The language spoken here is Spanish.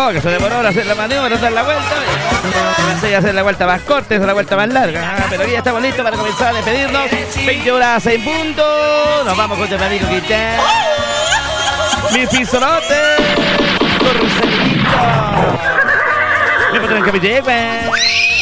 Oh, que se demoró en hacer la maniobra, dar la vuelta. Pensé hacer la vuelta más corta, hacer la vuelta más larga. Pero ya estamos listos para comenzar a despedirnos. 20 horas en punto. Nos vamos con Llamadito Quintana. Mi pisolote. Corre, mi patrón Capitán.